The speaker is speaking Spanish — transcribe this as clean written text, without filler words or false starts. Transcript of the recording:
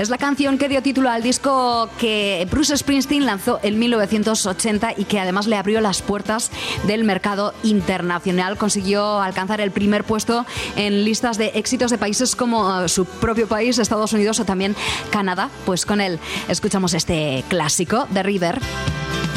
Es la canción que dio título al disco que Bruce Springsteen lanzó en 1980 y que además le abrió las puertas del mercado internacional. Consiguió alcanzar el primer puesto en listas de éxitos de países como su propio país, Estados Unidos o también Canadá. Pues con él escuchamos este clásico de River.